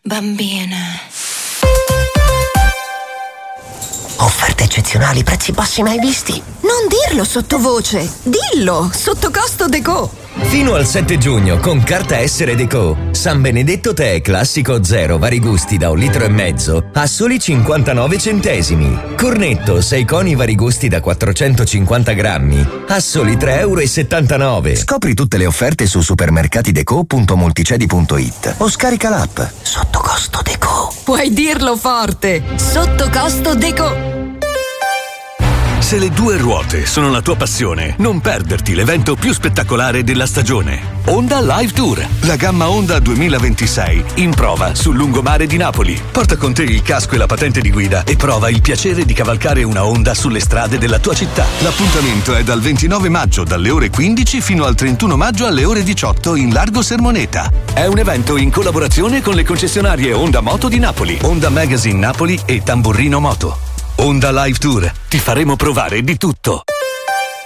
bambina. Offerte eccezionali, prezzi bassi mai visti. Non dirlo sottovoce, dillo, sotto costo Deco. Fino al 7 giugno con carta Essere Deco. San Benedetto Tè Classico 0 vari gusti da 1,5 litri a soli 59 centesimi. Cornetto 6 coni vari gusti da 450 grammi a soli 3,79 €. Scopri tutte le offerte su supermercatideco.multicedi.it o scarica l'app. Sotto costo Deco. Puoi dirlo forte, sotto costo Deco. Se le due ruote sono la tua passione, non perderti l'evento più spettacolare della stagione. Honda Live Tour, la gamma Honda 2026, in prova sul lungomare di Napoli. Porta con te il casco e la patente di guida e prova il piacere di cavalcare una Honda sulle strade della tua città. L'appuntamento è dal 29 maggio dalle ore 15 fino al 31 maggio alle ore 18 in Largo Sermoneta. È un evento in collaborazione con le concessionarie Honda Moto di Napoli, Honda Magazine Napoli e Tamburrino Moto. Honda Live Tour, ti faremo provare di tutto.